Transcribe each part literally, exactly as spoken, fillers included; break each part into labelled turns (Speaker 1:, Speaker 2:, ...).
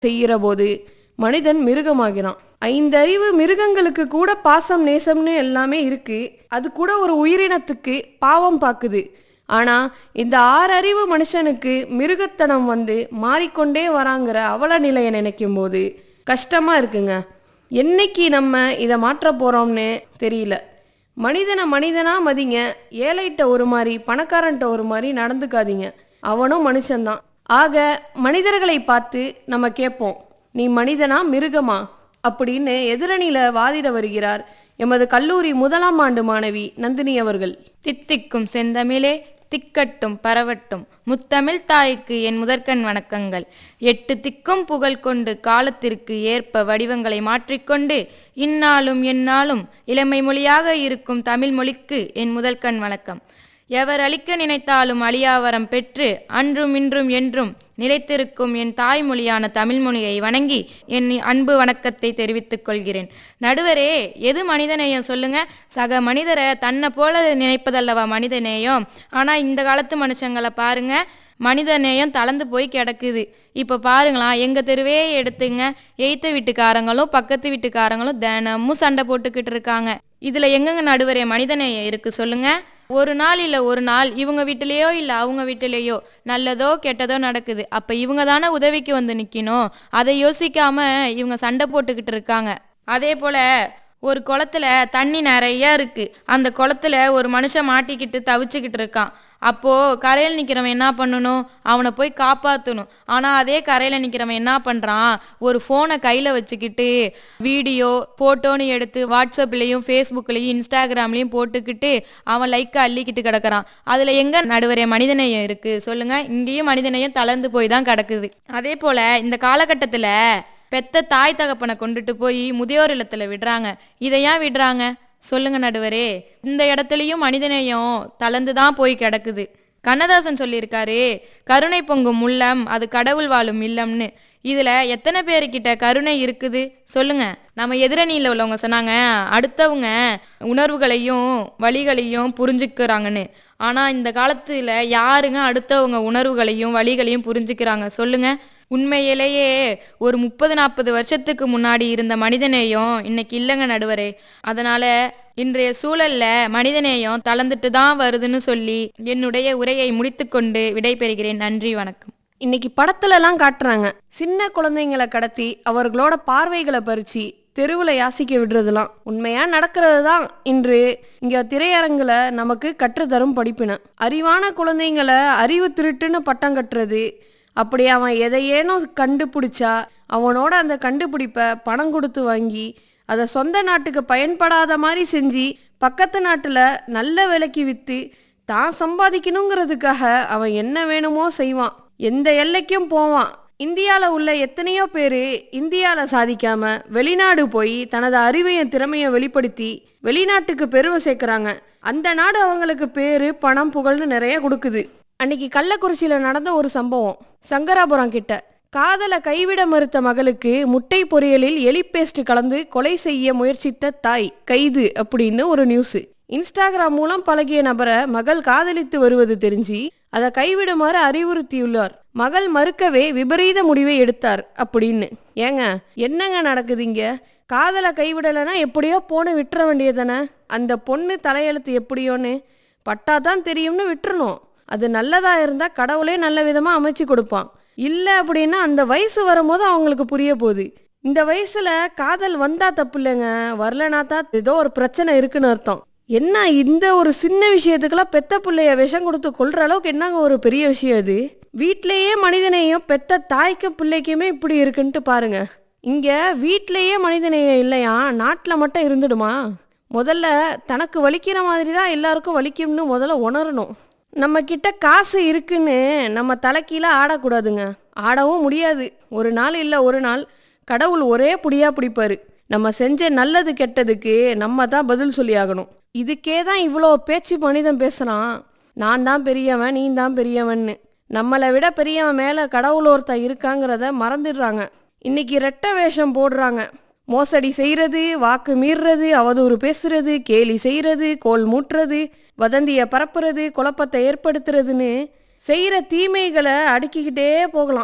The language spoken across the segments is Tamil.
Speaker 1: செய்கிற போது மனிதன் மிருகமாகிறான். ஐந்தறிவு மிருகங்களுக்கு கூட பாசம் நேசம்னு எல்லாமே இருக்கு. அது கூட ஒரு உயிரினத்துக்கு பாவம் பார்க்குது. ஆனா இந்த ஆறறிவு மனுஷனுக்கு மிருகத்தனம் வந்து மாறிக்கொண்டே வராங்கிற அவல நிலையை நினைக்கும் போது கஷ்டமா இருக்குங்க. என்னைக்கு நம்ம இதை மாற்ற போறோம்னு தெரியல. மனிதனை மனிதனா மதிங்க. ஏழைட்ட ஒரு மாதிரி பணக்காரன்ட்ட ஒரு மாதிரி நடந்துக்காதீங்க. அவனும் மனுஷன்தான். ஆக மனிதர்களை பார்த்து நம்ம கேட்போம், நீ மனிதனா மிருகமா அப்படின்னு எதிரணியில வாதிட வருகிறார் எமது கல்லூரி முதலாம் ஆண்டு மாணவி நந்தினி அவர்கள்.
Speaker 2: தித்திக்கும் செந்தமிழே திக்கட்டும் பரவட்டும் முத்தமிழ் தாய்க்கு என் முதற்கண் வணக்கங்கள். எட்டு திக்கும் புகழ் கொண்டு காலத்திற்கு ஏற்ப வடிவங்களை மாற்றிக்கொண்டு இந்நாளும் எந்நாளும் இளமை மொழியாக இருக்கும் தமிழ் மொழிக்கு என் முதற்கண் வணக்கம். எவர் அழிக்க நினைத்தாலும் அழியாவரம் பெற்று அன்றும் இன்றும் என்றும் நிலைத்திருக்கும் என் தாய்மொழியான தமிழ்மொழியை வணங்கி என் அன்பு வணக்கத்தை தெரிவித்துக் கொள்கிறேன். நடுவரே, எது மனிதநேயம் சொல்லுங்க? சக மனிதரை தன்னை போல நினைப்பதல்லவா மனிதநேயம்? ஆனால் இந்த காலத்து மனுஷங்களை பாருங்க, மனிதநேயம் தளர்ந்து போய் கிடக்குது. இப்போ பாருங்களா, எங்கள் தெருவே எடுத்துங்க, எய்த்த வீட்டுக்காரங்களும் பக்கத்து வீட்டுக்காரங்களும் தினமும் சண்டை போட்டுக்கிட்டு இருக்காங்க. இதில் எங்கெங்க நடுவரே மனிதநேயம் இருக்குது சொல்லுங்க? ஒரு நாள் இல்லை ஒரு நாள் இவங்க வீட்டிலேயோ இல்லை அவங்க வீட்டிலேயோ நல்லதோ கெட்டதோ நடக்குது. அப்போ இவங்க தானே உதவிக்கு வந்து நிற்கணும். அதை யோசிக்காம இவங்க சண்டை போட்டுக்கிட்டு இருக்காங்க. அதே போல் ஒரு குளத்துல தண்ணி நிறையா இருக்குது. அந்த குளத்துல ஒரு மனுஷன் மாட்டிக்கிட்டு தவிச்சுக்கிட்டு இருக்கான். அப்போது கரையில் நிற்கிறவன் என்ன பண்ணணும்? அவனை போய் காப்பாற்றணும். ஆனால் அதே கரையில் நிற்கிறவன் என்ன பண்ணுறான்? ஒரு ஃபோனை கையில் வச்சுக்கிட்டு வீடியோ ஃபோட்டோன்னு எடுத்து வாட்ஸ்அப்லேயும் ஃபேஸ்புக்லேயும் இன்ஸ்டாகிராம்லேயும் போட்டுக்கிட்டு அவன் லைக்கை அள்ளிக்கிட்டு கிடக்கிறான். அதில் எங்கே நடுவரே மனிதநேயம் இருக்குது சொல்லுங்கள்? இங்கேயும் மனிதநேயம் தளர்ந்து போய் தான் கிடக்குது. அதே போல் இந்த காலகட்டத்தில் பெத்த தாய் தகப்பனை கொண்டுட்டு போய் முதியோர் இல்லத்தில் விடுறாங்க. இதை ஏன் விடுறாங்க சொல்லுங்க நடுவரே? இந்த இடத்துலையும் மனிதநேயம் தளர்ந்து தான் போய் கிடக்குது. கண்ணதாசன் சொல்லியிருக்காரு, கருணை பொங்கும் உள்ளம் அது கடவுள் வாழும் இல்லம்னு. இதில் எத்தனை பேருக்கிட்ட கருணை இருக்குது சொல்லுங்க? நம்ம எதிரணியில் உள்ளவங்க சொன்னாங்க, அடுத்தவங்க உணர்வுகளையும் வழிகளையும் புரிஞ்சுக்கிறாங்கன்னு. ஆனால் இந்த காலத்தில் யாருங்க அடுத்தவங்க உணர்வுகளையும் வழிகளையும் புரிஞ்சுக்கிறாங்க சொல்லுங்க? உண்மையிலேயே ஒரு முப்பது நாற்பது வருஷத்துக்கு முன்னாடி இருந்த மனிதநேயம் இன்னைக்கு இல்லைங்க நடுவரே. அதனால இன்றைய சூழல்ல மனிதநேயம் தளர்ந்துட்டு தான் வருதுன்னு சொல்லி என்னுடைய உரையை முடித்துக்கொண்டு விடைபெறுகிறேன். நன்றி, வணக்கம்.
Speaker 1: இன்னைக்கு படத்துலலாம் காட்டுறாங்க, சின்ன குழந்தைங்களை கடத்தி அவர்களோட பார்வைகளை பறிச்சு தெருவில் யாசிக்க விடுறதுலாம் உண்மையா நடக்கிறது தான். இன்று இங்கே திரையரங்குல நமக்கு கற்றுத்தரும் படிப்பின. அறிவான குழந்தைங்களை அறிவு திருட்டுன்னு பட்டம் கட்டுறது. அப்படி அவன் எதையேனோ கண்டுபிடிச்சா அவனோட அந்த கண்டுபிடிப்பை பணம் கொடுத்து வாங்கி அதை சொந்த நாட்டுக்கு பயன்படாத மாதிரி செஞ்சு பக்கத்து நாட்டில் நல்ல விலைக்கு விற்று தான் சம்பாதிக்கணுங்கிறதுக்காக அவன் என்ன வேணுமோ செய்வான். எந்த எல்லைக்கும் போவான். இந்தியாவில் உள்ள எத்தனையோ பேர் இந்தியாவில் சாதிக்காமல் வெளிநாடு போய் தனது அறிவையும் திறமையை வெளிப்படுத்தி வெளிநாட்டுக்கு பெருமை சேர்க்குறாங்க. அந்த நாடு அவங்களுக்கு பேர் பணம் புகழ்னு நிறைய கொடுக்குது. அன்னைக்கு கள்ளக்குறிச்சியில் நடந்த ஒரு சம்பவம். சங்கராபுரம் கிட்ட காதலை கைவிட மறுத்த மகளுக்கு முட்டை பொரியலில் எலி பேஸ்ட் கலந்து கொலை செய்ய முயற்சித்த தாய் கைது அப்படின்னு ஒரு நியூஸ். இன்ஸ்டாகிராம் மூலம் பழகிய நபரை மகள் காதலித்து வருவது தெரிஞ்சு அதை கைவிடுமாறு அறிவுறுத்தியுள்ளார். மகள் மறுக்கவே விபரீத முடிவை எடுத்தார் அப்படின்னு. ஏங்க என்னங்க நடக்குதுங்க? காதலை கைவிடலைன்னா எப்படியோ போன விட்டுற வேண்டியதானே? அந்த பொண்ணு தலையெழுத்து எப்படியோன்னு பட்டாதான் தெரியும்னு விட்டுறணும். அது நல்லதா இருந்தால் கடவுளே நல்ல விதமாக அமைச்சு கொடுப்பான். இல்லை அப்படின்னா அந்த வயசு வரும்போது அவங்களுக்கு புரிய போகுது. இந்த வயசுல காதல் வந்தா தப்பு இல்லைங்க, வரலனா தான் ஏதோ ஒரு பிரச்சனை இருக்குன்னு அர்த்தம். என்ன இந்த ஒரு சின்ன விஷயத்துக்கெல்லாம் பெத்த பிள்ளைய விஷம் கொடுத்து கொள்ற அளவுக்கு என்னங்க ஒரு பெரிய விஷயம் இது? வீட்டிலேயே மனிதநேயம் பெத்த தாய்க்கும் பிள்ளைக்குமே இப்படி இருக்குன்ட்டு பாருங்க. இங்க வீட்டிலேயே மனிதநேயம் இல்லையா, நாட்டில் மட்டும் இருந்துடுமா? முதல்ல தனக்கு வலிக்கிற மாதிரி தான் எல்லாருக்கும் வலிக்கும்னு முதல்ல உணரணும். நம்ம கிட்ட காசு இருக்குன்னு நம்ம தலைக்கீழ ஆடக்கூடாதுங்க. ஆடவும் முடியாது. ஒரு நாள் இல்லை ஒரு நாள் கடவுள் ஒரே புடியா பிடிப்பாரு. நம்ம செஞ்ச நல்லது கெட்டதுக்கு நம்ம தான் பதில் சொல்லி ஆகணும். இதுக்கே தான் இவ்வளோ பேச்சு மனிதன் பேசுகிறான், நான் தான் பெரியவன் நீ தான் பெரியவன்னு. நம்மளை விட பெரியவன் மேலே கடவுள் ஒருத்தன் இருக்காங்கிறத மறந்துடுறாங்க. இன்னைக்கு ரெட்டை வேஷம் போடுறாங்க. மோசடி செய்கிறது, வாக்கு மீறுறது, அவதூறு பேசுறது, கேலி செய்கிறது, கோல் மூட்டுறது, வதந்தியை பரப்புறது, குழப்பத்தை ஏற்படுத்துறதுன்னு செய்கிற தீமைகளை அடுக்கிக்கிட்டே போகலாம்.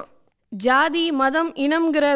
Speaker 1: ஜாதி மதம் இனம்ங்கிற